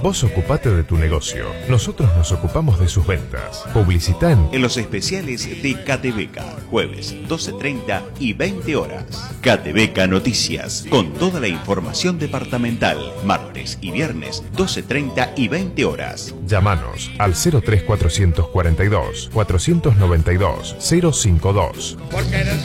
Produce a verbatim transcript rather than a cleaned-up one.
Vos ocupate de tu negocio, nosotros nos ocupamos de sus ventas. Publicitá en... en los especiales de Catebeca, jueves doce treinta y veinte horas. Catebeca Noticias, con toda la información departamental, martes y viernes doce treinta y veinte horas. Llámanos al cero tres cuatrocientos cuarenta y dos, cuatrocientos noventa y dos, cero cincuenta y dos. Porque eres